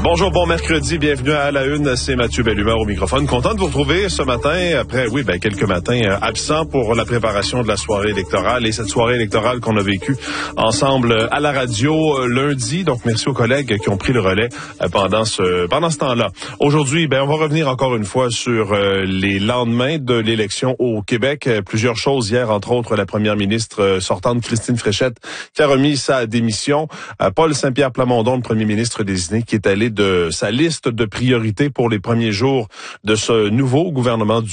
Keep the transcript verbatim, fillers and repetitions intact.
Bonjour, bon mercredi, bienvenue à la une, c'est Mathieu Bellumeur au microphone. Content de vous retrouver ce matin, après, oui, ben quelques matins euh, absents pour la préparation de la soirée électorale et cette soirée électorale qu'on a vécue ensemble à la radio euh, lundi. Donc, merci aux collègues qui ont pris le relais euh, pendant ce pendant ce temps-là. Aujourd'hui, ben on va revenir encore une fois sur euh, les lendemains de l'élection au Québec. Euh, plusieurs choses hier, entre autres, la première ministre euh, sortante Christine Fréchette qui a remis sa démission. Euh, Paul Saint-Pierre Plamondon, le premier ministre désigné, qui est allé de sa liste de priorités pour les premiers jours de ce nouveau gouvernement du